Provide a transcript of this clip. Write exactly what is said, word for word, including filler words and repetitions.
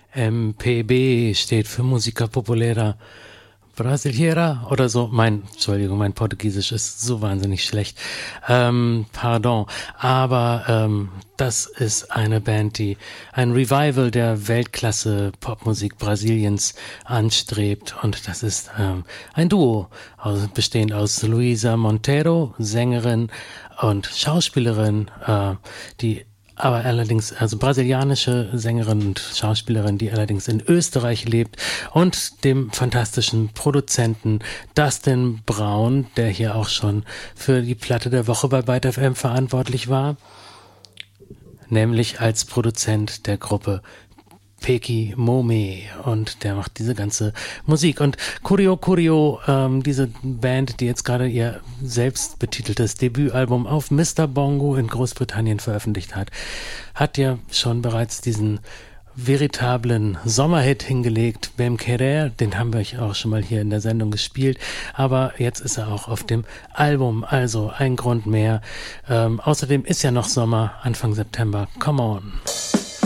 M P B steht für Música Popular Brasileira oder so. Mein, Entschuldigung, mein Portugiesisch ist so wahnsinnig schlecht. Ähm, pardon. Aber ähm, das ist eine Band, die ein Revival der Weltklasse Popmusik Brasiliens anstrebt. Und das ist ähm, ein Duo, aus, bestehend aus Luisa Monteiro, Sängerin und Schauspielerin, äh, die aber allerdings, also brasilianische Sängerin und Schauspielerin, die allerdings in Österreich lebt, und dem fantastischen Produzenten Dustin Braun, der hier auch schon für die Platte der Woche bei Byte F M verantwortlich war, nämlich als Produzent der Gruppe Peki Mome, und der macht diese ganze Musik. Und Curio Curio, ähm, diese Band, die jetzt gerade ihr selbst betiteltes Debütalbum auf Mister Bongo in Großbritannien veröffentlicht hat, hat ja schon bereits diesen veritablen Sommerhit hingelegt, Bem Querer, den haben wir auch schon mal hier in der Sendung gespielt, aber jetzt ist er auch auf dem Album, also ein Grund mehr. Ähm, außerdem ist ja noch Sommer, Anfang September, come on.